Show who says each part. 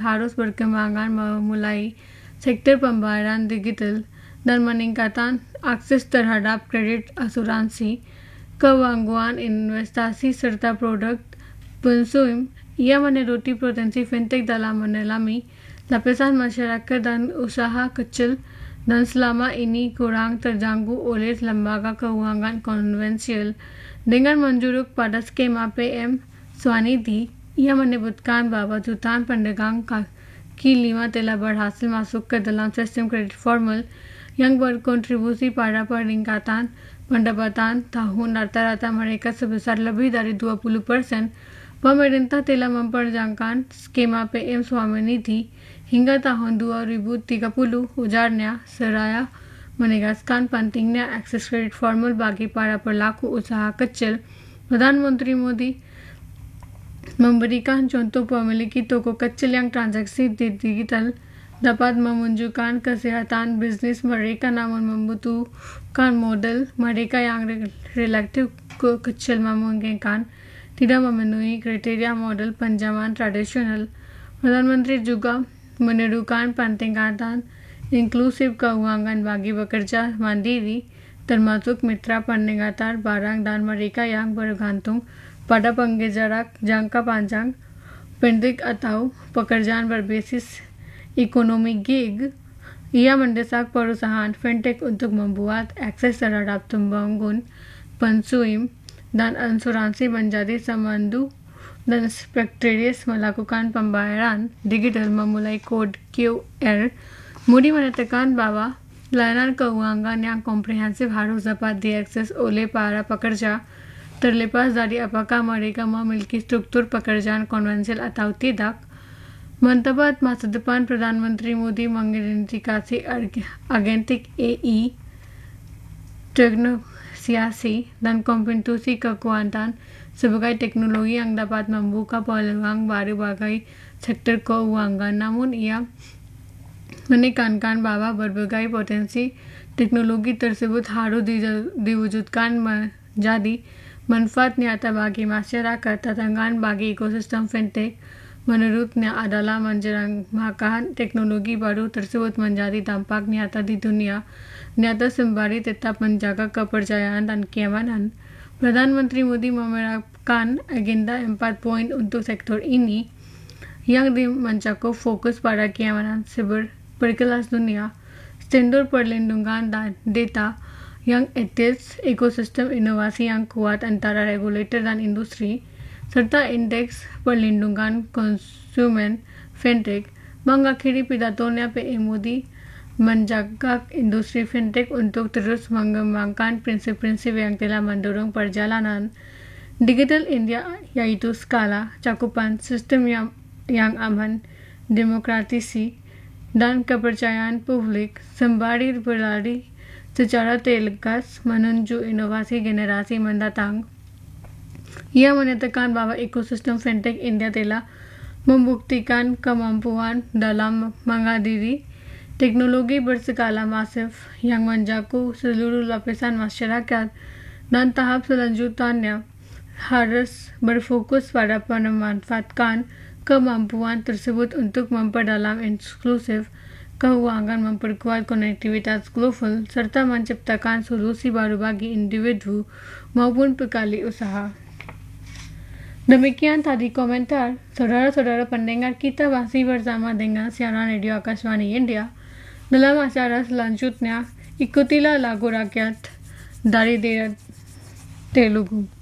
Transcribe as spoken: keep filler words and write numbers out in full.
Speaker 1: harus berkembangan memulai sektor pembayaran digital dan meningkatkan akses terhadap kredit asuransi, keuangan, investasi serta produk konsum. Ia menyoroti potensi fintech dalam menyelami lapisan masyarakat dan usaha kecil dan selama ini kurang terganggu oleh lembaga keuangan konvensional. Dengan menjuruk pada skema P M Swanidhi, ia menyebutkan bahwa jutaan pedagang kaki lima telah berhasil masuk ke dalam sistem kredit formal yang berkontribusi pada peningkatan pendapatan tahun rata-rata mereka sebesar lebih dari dua puluh persen. Pemerintah telah memperpanjangkan skema P M Swanidhi hingga tahun dua ribu tiga puluh, ujarnya, seraya menegaskan pentingnya akses kredit formal bagi para pelaku usaha kecil. Perdana Menteri Modi memberikan contoh memiliki toko kecil yang transaksi digital dapat menunjukkan kesehatan bisnis mereka, namun membutuhkan modal mereka yang relatif kecil memungkinkan tidak memenuhi kriteria modal pinjaman tradisional. Perdana Menteri juga menyerukan pentingkatan inklusif keuangan bagi pekerja mandiri, termasuk mitra peninggatar barang dan mereka yang bergantung pada penggerak jangka panjang, pendek atau pekerjaan berbasis ekonomi gig. Ia mendesak perusahaan fintech untuk membuat akses terhadap pembangun, konsum, dan asuransi menjadi semandu dan spektaris melakukan pembayaran digital memulai kod Q R. Modi menyatakan bahwa layanan keuangan yang komprehensif harus dapat diakses oleh para pekerja, terlepas dari apakah mereka memiliki struktur pekerjaan konvensional atau tidak. Mendapat masa depan, Perdana Menteri Modi mengidentifikasi agentik A I, teknologi dan kompetensi kekuatan sebagai teknologi yang dapat membuka peluang baru bagi sektor keuangan. Namun ia menekankan bahwa berbagai potensi teknologi tersebut harus diwujudkan menjadi manfaat nyata bagi masyarakat. Tantangan bagi ekosistem fintech menurutnya adalah menjerangkan teknologi baru tersebut menjadi dampak nyata di dunia nyata sembari tetap menjaga kepercayaan dan keamanan. Perdana Menteri Modi menerapkan agenda empat poin untuk sektor ini yang mencakup fokus pada keamanan siber berkelas dunia, standar perlindungan data yang etis, ekosistem inovasi yang kuat antara regulator dan industri, serta indeks perlindungan konsumen fintech. Mengakhiri pidatonya, P M Modi menjaga industri fintech untuk terus mengembangkan prinsip-prinsip yang telah mendorong perjalanan digital India, yaitu skala, cakupan, sistem yang, yang aman, demokratisi, dan kepercayaan publik, sembari berlari secara tegas menuju inovasi generasi mendatang. Ia menyatakan bahwa ekosistem fintech India telah membuktikan kemampuan dalam menghadiri teknologi berskala masif yang mencakup seluruh lapisan masyarakat, dan tahap selanjutnya harus berfokus pada memanfaatkan kemampuan tersebut untuk memperdalam inklusif keuangan, memperkuat konektivitas global, serta menciptakan solusi baru bagi individu maupun pekali usaha. Demikian tadi komentar saudara-saudara pendengar. Kita masih bersama dengan siaran Radio Akashvani India. Dalam acara selanjutnya, ikutilah lagu rakyat dari Telugu.